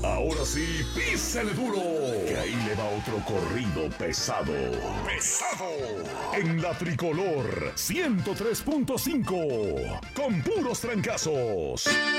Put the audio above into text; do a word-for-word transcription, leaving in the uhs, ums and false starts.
Ahora sí, písele duro, que ahí le va otro corrido pesado. ¡Pesado! En la Tricolor ciento tres punto cinco, con puros trancazos.